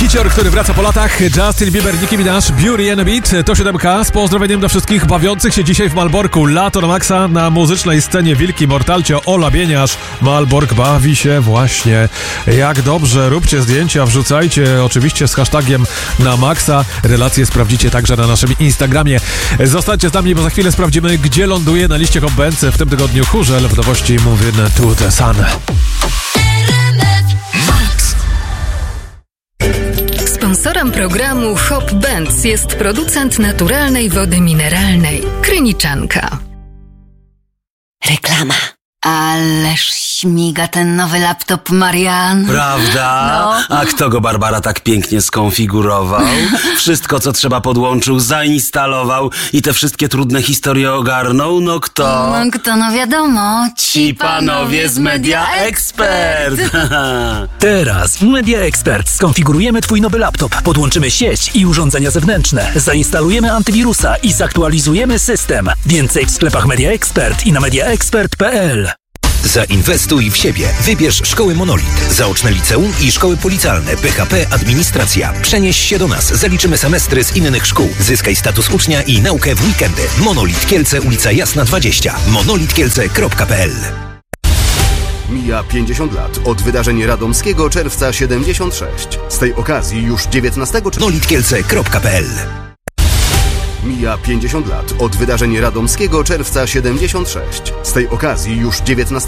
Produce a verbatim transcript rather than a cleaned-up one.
Hicior, który wraca po latach. Justin Bieber, Nicki Minaj, Beauty and a Beat. To siódemka z pozdrowieniem dla wszystkich bawiących się dzisiaj w Malborku. Lato na maksa na muzycznej scenie Wilki Mortalcio. Ola Bieniasz. Malbork bawi się właśnie jak dobrze. Róbcie zdjęcia, wrzucajcie oczywiście z hashtagiem na maksa. Relacje sprawdzicie także na naszym Instagramie. Zostańcie z nami, bo za chwilę sprawdzimy, gdzie ląduje na liście Hot Bands w tym tygodniu Chórzel w nowości Moving to the Sun. Sponsorem programu Hot Bands jest producent naturalnej wody mineralnej Kryniczanka. Reklama. Ależ śmiga ten nowy laptop, Marian. Prawda? No. A kto go, Barbara, tak pięknie skonfigurował? Wszystko, co trzeba, podłączył, zainstalował i te wszystkie trudne historie ogarnął? No kto? No kto, no wiadomo. Ci panowie z Media Expert. Teraz w Media Expert skonfigurujemy Twój nowy laptop, podłączymy sieć i urządzenia zewnętrzne, zainstalujemy antywirusa i zaktualizujemy system. Więcej w sklepach Media Expert i na media expert kropka p l. Zainwestuj w siebie. Wybierz Szkoły Monolit, zaoczne liceum i szkoły policjalne, P H P, administracja. Przenieś się do nas, zaliczymy semestry z innych szkół. Zyskaj status ucznia i naukę w weekendy. Monolit Kielce, ulica Jasna dwadzieścia. monolit kielce kropka p l. Mija pięćdziesiąt lat od wydarzeń radomskiego czerwca siedemdziesiąt sześć. Z tej okazji już dziewiętnastego czerwca... monolit kielce kropka p l. Mija pięćdziesiąt lat od wydarzeń radomskiego czerwca siedemdziesiąt sześć. Z tej okazji już dziewiętnastego